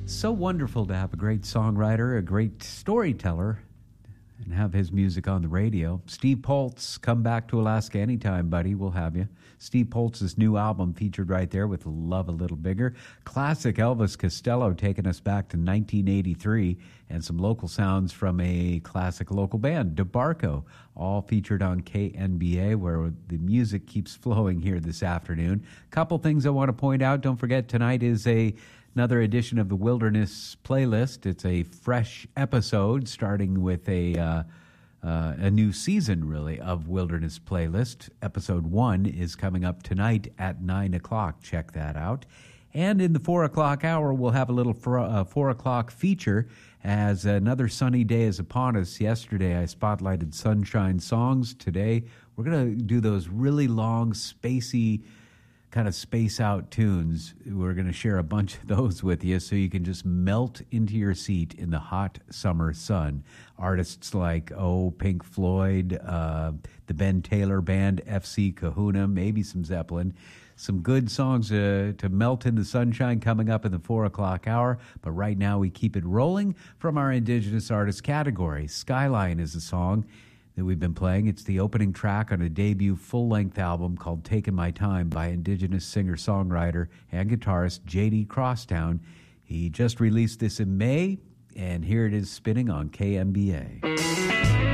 So wonderful to have a great songwriter, a great storyteller, and have his music on the radio. Steve Poltz, come back to Alaska anytime, buddy. We'll have you. Steve Poltz's new album featured right there with Love a Little Bigger. Classic Elvis Costello taking us back to 1983, and some local sounds from a classic local band, DeBarco, all featured on KNBA, where the music keeps flowing here this afternoon. Couple things I want to point out. Don't forget, tonight is another edition of the Wilderness Playlist. It's a fresh episode, starting with a new season, really, of Wilderness Playlist. Episode 1 is coming up tonight at 9 o'clock. Check that out. And in the 4 o'clock hour, we'll have a little 4 o'clock feature, as another sunny day is upon us. Yesterday, I spotlighted Sunshine Songs. Today, we're going to do those really long, spacey, kind of space out tunes. We're going to share a bunch of those with you so you can just melt into your seat in the hot summer sun. Artists like Pink Floyd, the Ben Taylor Band, FC Kahuna, maybe some Zeppelin. Some good songs to melt in the sunshine coming up in the 4 o'clock hour. But right now we keep it rolling from our Indigenous Artist category. Skyline is a song that we've been playing. It's the opening track on a debut full-length album called Taking My Time by Indigenous singer-songwriter and guitarist J.D. Crosstown. He just released this in May, and here it is spinning on KMBA.